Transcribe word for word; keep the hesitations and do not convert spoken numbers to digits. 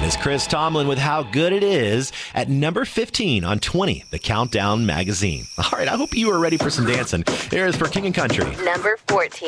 is Chris Tomlin with How Good It Is at number fifteen on twenty, the Countdown magazine. All right, I hope you are ready for some dancing. Here is for King and Country. Number fourteen.